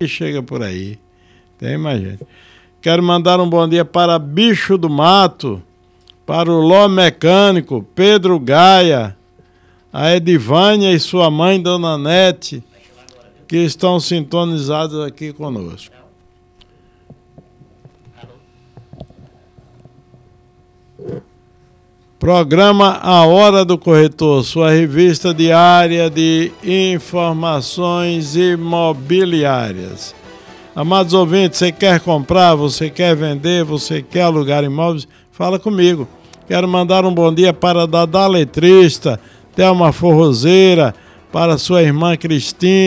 que chega por aí. Tem mais gente. Quero mandar um bom dia para Bicho do Mato, para o Ló Mecânico, Pedro Gaia, a Edivânia e sua mãe, Dona Nete, que estão sintonizados aqui conosco. Programa A Hora do Corretor, sua revista diária de informações imobiliárias. Amados ouvintes, você quer comprar, você quer vender, você quer alugar imóveis? Fala comigo. Quero mandar um bom dia para Dada Letrista, Thelma Forrozeira, para sua irmã Cristina.